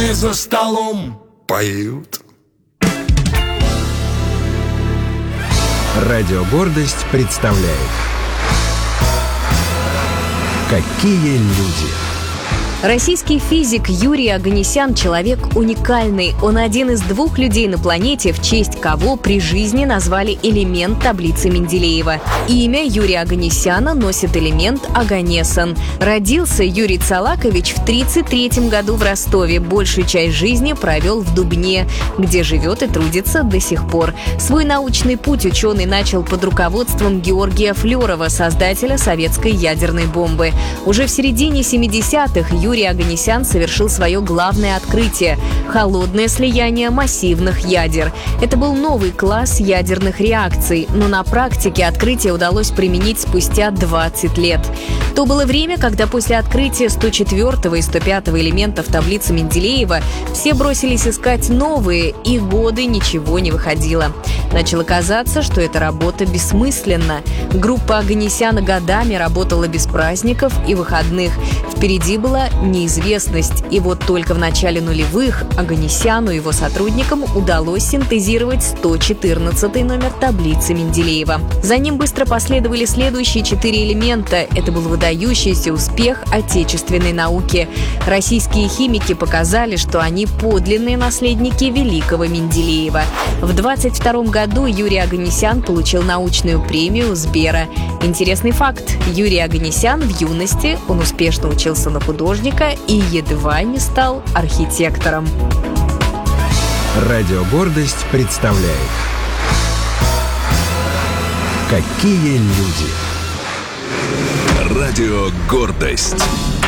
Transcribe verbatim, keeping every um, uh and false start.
не за столом поют. Радио «Гордость» представляет «Какие люди». Российский физик Юрий Оганесян – человек уникальный. Он один из двух людей на планете, в честь кого при жизни назвали элемент таблицы Менделеева. Имя Юрия Оганесяна носит элемент Оганесон. Родился Юрий Цалакович в тридцать третьем году в Ростове. Большую часть жизни провел в Дубне, где живет и трудится до сих пор. Свой научный путь ученый начал под руководством Георгия Флёрова, создателя советской ядерной бомбы. Уже в середине семидесятых Юрий Оганесян совершил свое главное открытие – холодное слияние массивных ядер. Это был новый класс ядерных реакций, но на практике открытие удалось применить спустя двадцать лет. То было время, когда после открытия сто четвёртого и сто пятого элементов таблицы Менделеева все бросились искать новые, и годы ничего не выходило. Начало казаться, что эта работа бессмысленна. Группа Оганесяна годами работала без праздников и выходных. Впереди была неизвестность. И вот только в начале нулевых Оганесяну и его сотрудникам удалось синтезировать сто четырнадцатый номер таблицы Менделеева. За ним быстро последовали следующие четыре элемента. Это был выдающийся успех отечественной науки. Российские химики показали, что они подлинные наследники великого Менделеева. В двадцать втором году Юрий Оганесян получил научную премию Сбера. Интересный факт. Юрий Оганесян в юности, он успешно учился на художника и едва не стал архитектором. Радио «Гордость» представляет «Какие люди». Радио «Гордость».